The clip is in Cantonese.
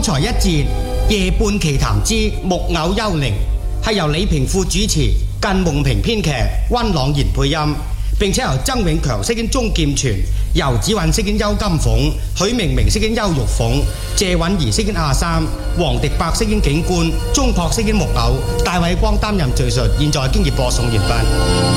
才一節夜半奇談之木偶幽靈，係由李平富主持，近夢平編劇，溫朗賢配音，並且由曾永強飾演鍾劍泉，游子韻飾演邱金鳳，許明明飾演邱玉鳳，謝允兒飾演阿三，黃迪伯飾演警官，鐘樸飾演木偶，戴偉光擔任敘述。現在經已播送完畢。